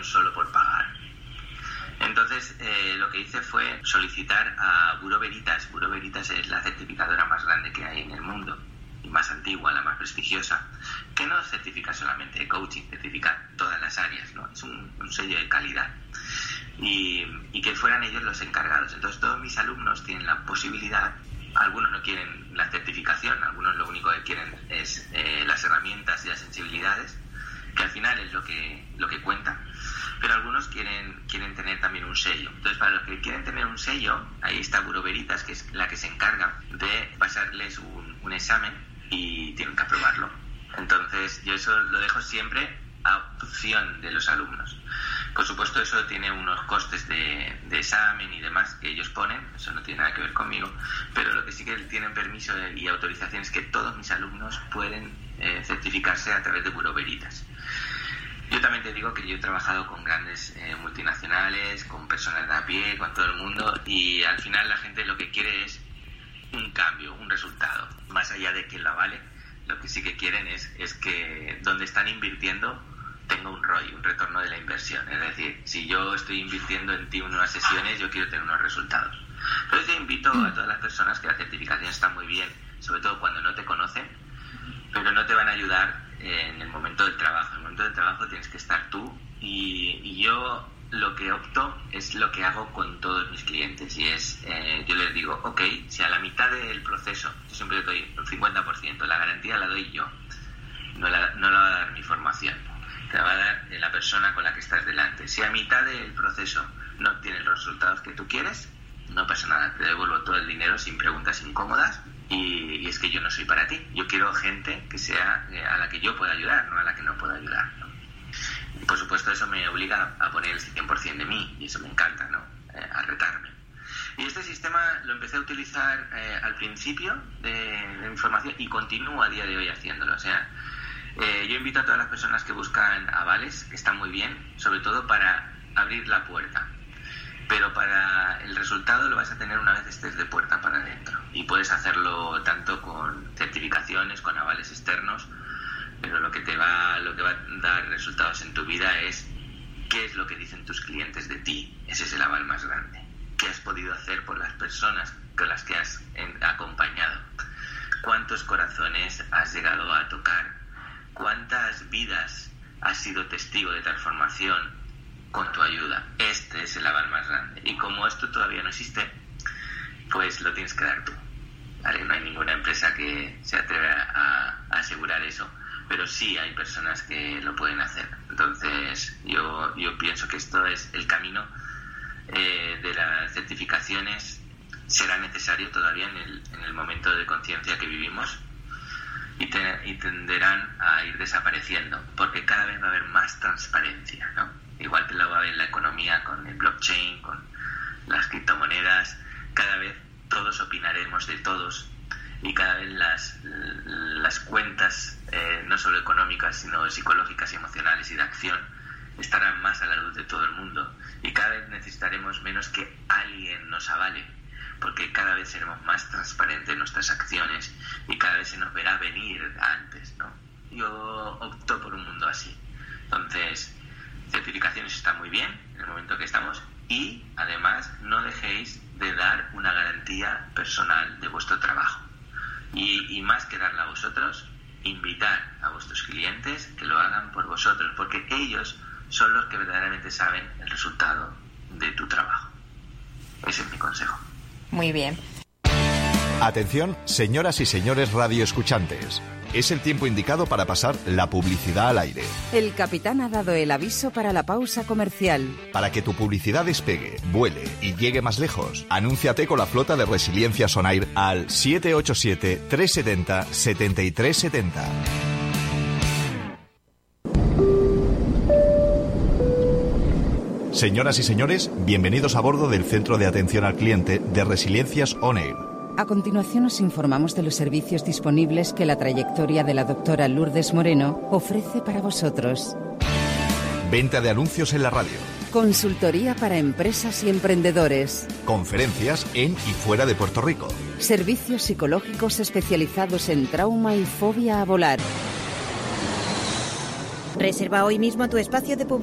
solo por pagar. Entonces, lo que hice fue solicitar a Bureau Veritas. Bureau Veritas es la certificadora más grande que hay en el mundo y más antigua, la más prestigiosa, que no certifica solamente coaching, certifica todas las áreas, ¿no? Es un sello de calidad. Y que fueran ellos los encargados. Entonces, todos mis alumnos tienen la posibilidad. Algunos no quieren la certificación, algunos lo único que quieren es las herramientas y las sensibilidades, que al final es lo que cuenta, pero algunos quieren tener también un sello. Entonces, para los que quieren tener un sello, ahí está Bureau Veritas, que es la que se encarga de pasarles un examen y tienen que aprobarlo. Entonces, yo eso lo dejo siempre a opción de los alumnos. Por supuesto, eso tiene unos costes de examen y demás que ellos ponen, eso no tiene nada que ver conmigo, pero lo que sí que tienen permiso y autorización es que todos mis alumnos pueden certificarse a través de Bureau Veritas. Yo también te digo que yo he trabajado con grandes multinacionales, con personas de a pie, con todo el mundo, y al final la gente lo que quiere es un cambio, un resultado. Más allá de que la vale, lo que sí que quieren es que donde están invirtiendo tenga un ROI, un retorno de la inversión. Es decir, si yo estoy invirtiendo en ti unas sesiones, yo quiero tener unos resultados. Entonces yo invito a todas las personas que la certificación está muy bien, sobre todo cuando no te conocen, pero no te van a ayudar en el momento del trabajo. En el momento del trabajo tienes que estar tú, y yo lo que opto es lo que hago con todos mis clientes, y es, yo les digo, ok, si a la mitad del proceso, yo siempre doy el 50%, la garantía la doy yo, no la va a dar mi formación, te la va a dar la persona con la que estás delante. Si a mitad del proceso no obtienes los resultados que tú quieres, no pasa nada, te devuelvo todo el dinero sin preguntas incómodas, y es que yo no soy para ti. Yo quiero gente que sea a la que yo pueda ayudar, no a la que no pueda ayudar, ¿no? Y por supuesto eso me obliga a poner el 100% de mí, y eso me encanta, ¿no? A retarme. Y este sistema lo empecé a utilizar al principio de mi formación y continúo a día de hoy haciéndolo. O sea, yo invito a todas las personas que buscan avales, que están muy bien, sobre todo para abrir la puerta. Pero para el resultado lo vas a tener una vez estés de puerta para adentro. Y puedes hacerlo tanto con certificaciones, con avales externos, pero lo que va a dar resultados en tu vida es qué es lo que dicen tus clientes de ti. Ese es el aval más grande. ¿Qué has podido hacer por las personas con las que has acompañado? ¿Cuántos corazones has llegado a tocar? ¿Cuántas vidas has sido testigo de transformación con tu ayuda? Este es el aval más grande. Y como esto todavía no existe, pues lo tienes que dar tú, ¿vale? No hay ninguna empresa que se atreva a asegurar eso, pero sí hay personas que lo pueden hacer. Entonces yo pienso que esto es el camino de las certificaciones. Será necesario todavía en el momento de conciencia que vivimos, y tenderán a ir desapareciendo, porque cada vez va a haber más transparencia, ¿no? Igual que lo va a haber en la economía con el blockchain, con las criptomonedas, cada vez todos opinaremos de todos, y cada vez las cuentas, no solo económicas, sino psicológicas y emocionales y de acción, estarán más a la luz de todo el mundo, y cada vez necesitaremos menos que alguien nos avale, porque cada vez seremos más transparentes en nuestras acciones y cada vez se nos verá venir antes, ¿no? Yo opto por un mundo así. Entonces, certificaciones está muy bien en el momento que estamos, y además no dejéis de dar una garantía personal de vuestro trabajo. Y más que darla a vosotros, invitar a vuestros clientes que lo hagan por vosotros, porque ellos son los que verdaderamente saben el resultado de tu trabajo. Ese es mi consejo. Muy bien. Atención, señoras y señores radioescuchantes. Es el tiempo indicado para pasar la publicidad al aire. El capitán ha dado el aviso para la pausa comercial. Para que tu publicidad despegue, vuele y llegue más lejos, anúnciate con la flota de Resiliencia On Air al 787-370-7370. Señoras y señores, bienvenidos a bordo del Centro de Atención al Cliente de Resiliencias On Air. A continuación os informamos de los servicios disponibles que la trayectoria de la doctora Lourdes Moreno ofrece para vosotros. Venta de anuncios en la radio. Consultoría para empresas y emprendedores. Conferencias en y fuera de Puerto Rico. Servicios psicológicos especializados en trauma y fobia a volar. Reserva hoy mismo tu espacio de publicidad